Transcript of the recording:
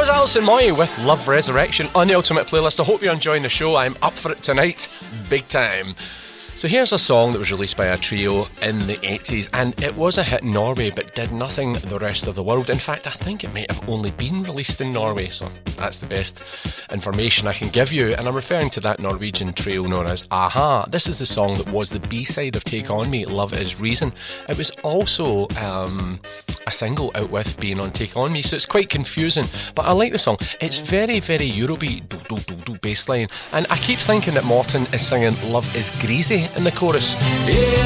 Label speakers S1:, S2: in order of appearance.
S1: was Alison Moy with Love Resurrection on the Ultimate Playlist. I hope you're enjoying the show. I'm up for it tonight, big time. So here's a song that was released by a trio in the 80s, and it was a hit in Norway but did nothing the rest of the world. In fact, I think it might have only been released in Norway, so that's the best information I can give you. And I'm referring to that Norwegian trio known as a-ha. This is the song that was the B-side of Take On Me, Love Is Reason. It was also a single out with being on Take On Me, so it's quite confusing, but I like the song. It's very, very Eurobeat, bass line, and I keep thinking that Morten is singing Love Is Greasy in the chorus. Yeah.